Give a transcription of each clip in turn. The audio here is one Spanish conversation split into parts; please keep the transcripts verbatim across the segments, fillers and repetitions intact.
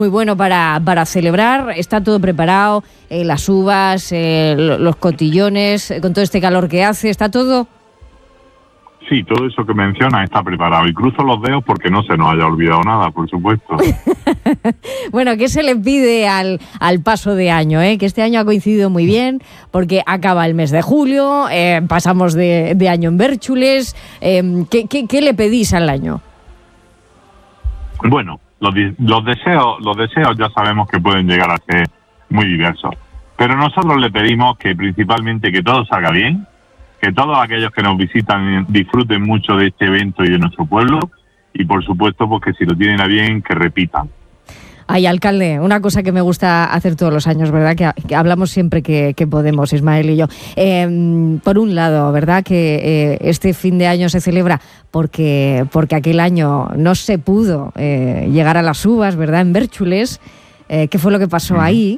Muy bueno para, para celebrar, está todo preparado, eh, las uvas, eh, los cotillones, eh, con todo este calor que hace, ¿está todo? Sí, todo eso que mencionas está preparado. Y cruzo los dedos porque no se nos haya olvidado nada, por supuesto. Bueno, ¿qué se le pide al, al paso de año? Eh? Que este año ha coincidido muy bien, porque acaba el mes de julio, eh, pasamos de, de año en Bérchules. Eh, ¿qué, qué, ¿Qué le pedís al año? Bueno, los, los deseos, los deseos ya sabemos que pueden llegar a ser muy diversos. Pero nosotros le pedimos que principalmente que todo salga bien, que todos aquellos que nos visitan disfruten mucho de este evento y de nuestro pueblo, y por supuesto pues que si lo tienen a bien, que repitan. Ay, alcalde, una cosa que me gusta hacer todos los años, ¿verdad? Que, que hablamos siempre que, que podemos, Ismael y yo. Eh, por un lado, ¿verdad? Que eh, este fin de año se celebra porque, porque aquel año no se pudo eh, llegar a las uvas, ¿verdad? En Bérchules. Eh, ¿Qué fue lo que pasó uh-huh. ahí?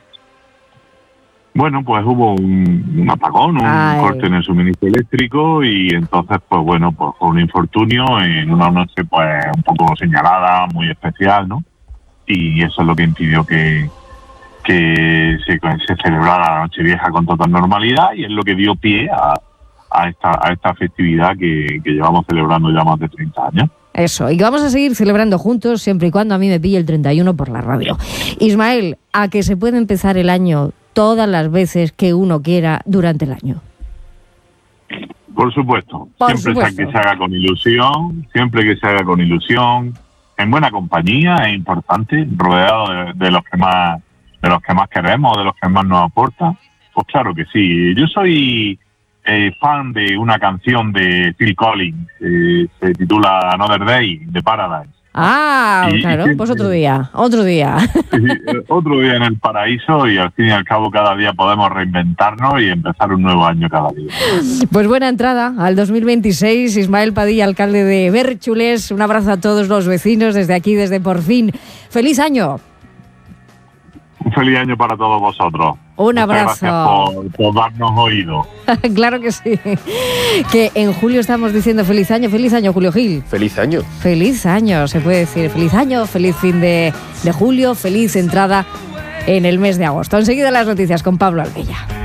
Bueno, pues hubo un, un apagón, un Ay. corte en el suministro eléctrico y entonces, pues bueno, pues fue un infortunio en una noche pues un poco señalada, muy especial, ¿no? Y eso es lo que impidió que, que se, se celebrara la Nochevieja con total normalidad y es lo que dio pie a, a, esta, a esta festividad que, que llevamos celebrando ya más de treinta años. Eso, y que vamos a seguir celebrando juntos siempre y cuando a mí me pille el treinta y uno por la radio. Ismael, ¿a que se puede empezar el año todas las veces que uno quiera durante el año? Por supuesto, por siempre supuesto. que se haga con ilusión, siempre que se haga con ilusión, en buena compañía, es importante, rodeado de, de los que más de los que más queremos, de los que más nos aportan. Pues claro que sí. Yo soy eh, fan de una canción de Phil Collins, eh, se titula Another Day, de Paradise. Ah, y, claro, y, pues otro día, otro día. Sí, otro día en el paraíso y al fin y al cabo cada día podemos reinventarnos y empezar un nuevo año cada día. Pues buena entrada al dos mil veintiséis. Ismael Padilla, alcalde de Bérchules. Un abrazo a todos los vecinos desde aquí, desde Por Fin. ¡Feliz año! Un feliz año para todos vosotros. Un Muchas abrazo. Gracias por, por darnos oído. Claro que sí. Que en julio estamos diciendo feliz año. Feliz año, Julio Gil. Feliz año. Feliz año, se puede decir. Feliz año, feliz fin de, de julio, feliz entrada en el mes de agosto. Enseguida las noticias con Pablo Albella.